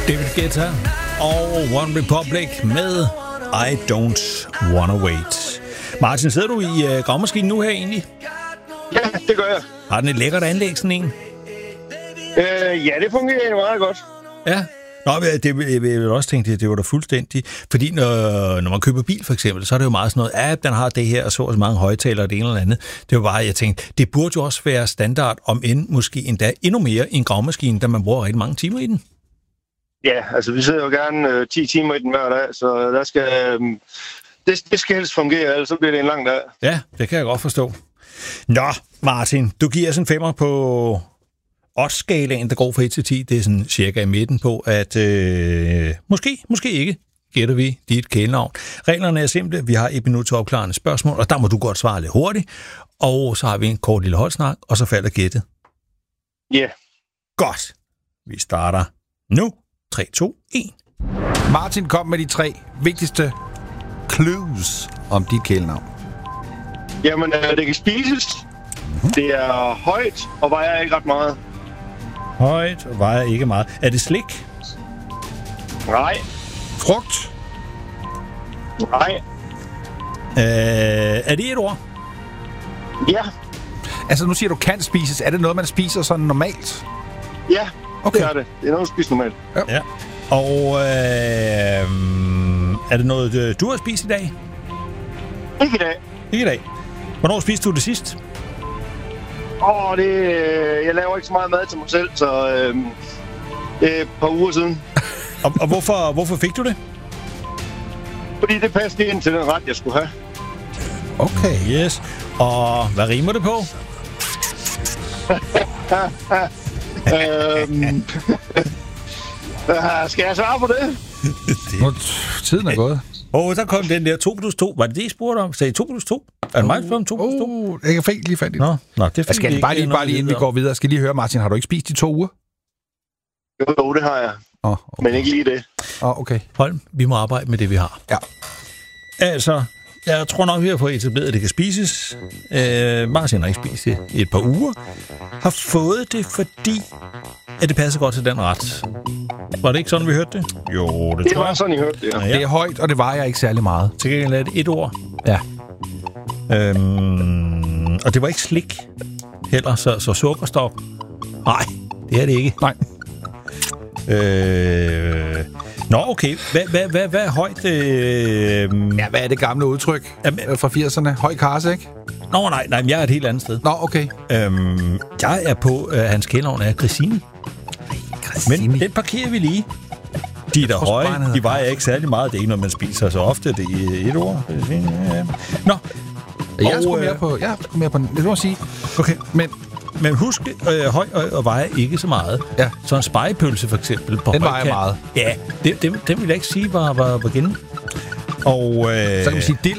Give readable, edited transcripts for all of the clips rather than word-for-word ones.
David Guetta og One Republic med I Don't Wanna Wait. Martin, sidder du i gravmaskinen nu her egentlig? Ja, det gør jeg. Har den et lækkert anlæg, sådan en? Ja, det fungerer meget godt. Ja. Nå, jeg vil også tænke, det var da fuldstændig. Fordi når man køber bil for eksempel, så er det jo meget sådan noget, den har det her, og så mange højtalere, det ene eller andet. Det var bare, jeg tænkte, det burde jo også være standard, om end måske endda endnu mere i en gravmaskine, da man bruger rigtig mange timer i den. Ja, altså vi sidder jo gerne 10 timer i den hver dag, så der skal, det skal helst fungere, ellers så bliver det en lang dag. Ja, det kan jeg godt forstå. Nå, Martin, du giver os en 5'er på odds-skalaen, der går fra 1 til 10. Det er sådan cirka i midten på, at måske ikke, gætter vi dit kælenavn. Reglerne er simple. Vi har 1 minut til opklarende spørgsmål, og der må du godt svare lidt hurtigt. Og så har vi en kort lille holdsnak, og så falder gættet. Ja. Yeah. Godt. Vi starter nu. 3, 2, 1. Martin kom med de 3 vigtigste clues om dit kælenavn. Jamen, det kan spises. Det er højt, og vejer ikke ret meget. Højt, og vejer ikke meget. Er det slik? Nej. Frugt? Nej. Er det et ord? Ja. Altså, nu siger du kan spises. Er det noget, man spiser sådan normalt? Ja, okay. Det er det. Det er noget, man spiser normalt. Ja. Og er det noget, du har spist i dag? Ikke i dag. Ikke i dag. Hvornår spiste du det sidst? Jeg laver ikke så meget mad til mig selv, så det er et par uger siden. og hvorfor fik du det? Fordi det passede ind til den ret, jeg skulle have. Okay, yes. Og hvad rimer det på? Skal jeg svare på det? Tiden er gået. Der kom den der 2 plus 2. Var det det, I spurgte om? Sagde I 2 plus 2? Er det mig, der spurgte om 2 plus 2? Jeg fik lige fat i det. Nå, det skal jeg bare lige inden vi går videre. Skal lige høre, Martin, har du ikke spist i 2 uger? Jo, det har jeg. Okay. Men ikke lige det. Okay. Holm, vi må arbejde med det, vi har. Ja. Altså, jeg tror nok, vi har fået etableret, at det kan spises. Martin har ikke spist det i et par uger. Har fået det, fordi at det passer godt til den ret. Var det ikke sådan, vi hørte det? Jo, det tror jeg. Det var sådan, I hørte det, ja. Det er højt, og det vejer ikke særlig meget. Til gengæld er det et ord. Ja. Og det var ikke slik heller, så sukkerstop. Nej, det er det ikke. Nej. Nå, okay. Hvad er højt? Ja, hvad er det gamle udtryk fra 80'erne? Høj karse, ikke? Nå, nej, jeg er et helt andet sted. Nå, okay. Jeg er på, hans kælenavn er Grissini. Men den parkerer vi lige. De er der høje, de vejer ikke særlig meget. Det er ikke noget, man spiser så ofte. Det er et ord. Nå. Jeg skulle mere på den. Det må jeg sige. Okay, men husk, høj og vejer ikke så meget. Ja. Så en spegepølse for eksempel på den vejer meget. Ja, den vil jeg ikke sige var gennem. Og så kan man sige dild.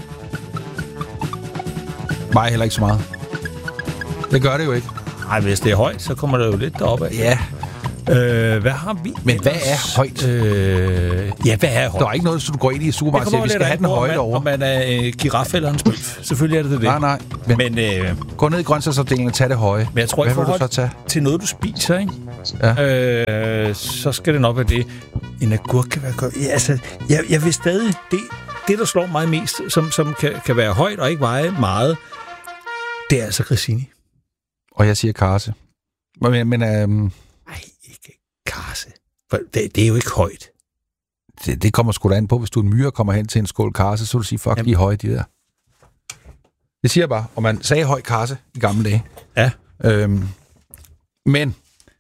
Vejer heller ikke så meget. Det gør det jo ikke. Nej, hvis det er højt, så kommer der jo lidt deroppe af. Ja. Hvad har vi? Men hvad er højt? Hvad er højt? Der er ikke noget, så du går ind i supermarkedet og siger, vi skal have den højt over. Om man er giraf eller en spøf. Selvfølgelig er det. Nej. Men gå ned i grøntsagsafdelingen og tag det høje. Men jeg tror ikke, hvad vil du så tage? Til noget, du spiser, ikke? Ja. Så skal det nok være det. En agurk kan være godt. Ja, altså, jeg vil stadig... Det, der slår mig mest, som kan være højt og ikke veje meget, det er altså Grissini. Og jeg siger karse. Men nej, ikke karse. For det er jo ikke højt. Det kommer sgu da an på, hvis du en myre kommer hen til en skål karse, så vil du sige, fuck, de er høje, de der. Det siger jeg bare, og man sagde høj karse i gamle dage. Ja. Men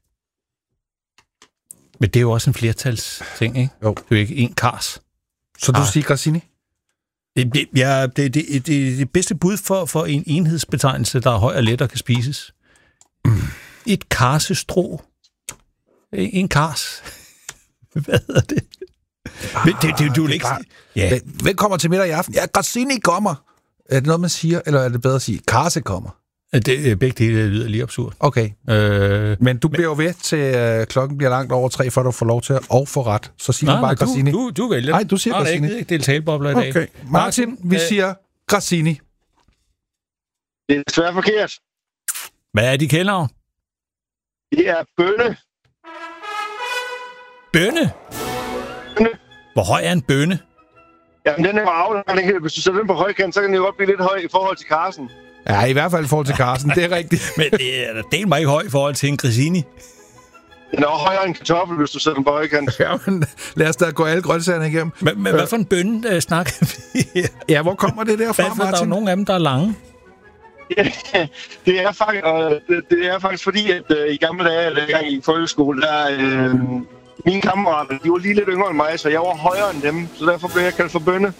det er jo også en flertalsting, ikke? Jo. Det er jo ikke en kars. Så du siger Grissini? Ja, det bedste bud for en enhedsbetegnelse, der er høj og let og kan spises. Et karsestrå. En kars. Hvad hedder det? Du vil ikke... Ja. Hvem kommer til middag i aften? Ja, Grissini kommer. Er det noget, man siger, eller er det bedre at sige, karse kommer? Begge dele lyder lige absurd. Okay. Men du bliver jo ved til klokken bliver langt over 3, før du får lov til at få ret. Så siger du bare Grissini. Du vælger. Nej, du siger Grissini. Jeg ikke dele talebobler i dag. Okay. Martin, vi siger Grissini. Det er desværre forkert. Hvad er de kælenavn? Det er bønne. Bønne? Hvor høj er en bønne? Jamen, den er afhængig. Hvis du sætter den på højkant, så kan den jo godt blive lidt høj i forhold til Carsten. Ja, i hvert fald i forhold til Carsten. Det er rigtigt. Men det er del mig ikke høj i forhold til en Grisini. Den er også højere end kartoffel, hvis du sætter den på højkant. Ja, men lad os da gå alle grøntsagerne igennem. Men hvad for en bønne snakker vi her? Ja, hvor kommer det derfra, Martin? Der er jo nogle af dem, der er lange. Det er faktisk fordi, at i gamle dage, dengang i folkeskole, der mine kammerater, de var lige lidt yngre end mig, så jeg var højere end dem, så derfor blev jeg kaldt for bønne.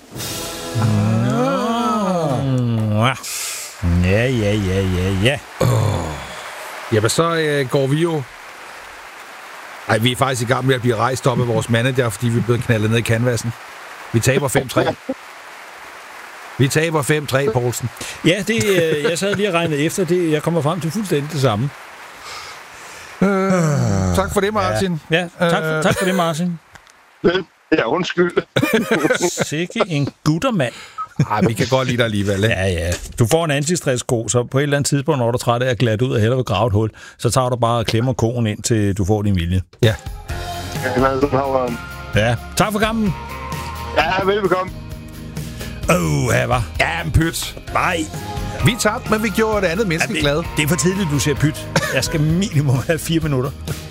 Ja. Jamen, så går vi jo... Ej, vi er faktisk i gang med at blive rejst op af vores manager, fordi vi er blevet knaldet ned i canvassen. Vi taber 5-3. Vi taber 5-3, Poulsen. Ja, jeg sad lige og regnede efter det. Jeg kommer frem til fuldstændig det samme. Tak for det, Martin. Ja, tak for det, Martin. Ja, undskyld. Sikke en guttermand. Ej, vi kan godt lide dig alligevel, ikke? Ja. Du får en antistress-ko, så på et eller andet tidspunkt, når du er træt af at glatte ud og hellere vil grave et hul, så tager du bare og klemmer koen ind, til du får din vilje. Ja. Ja, tak for kampen. Ja, velbekomme. Hvad var? Ja, en pyt. Nej. Vi tabte, men vi gjorde det andet menneske glad. Det er for tidligt, du siger pyt. Jeg skal minimum have 4 minutter.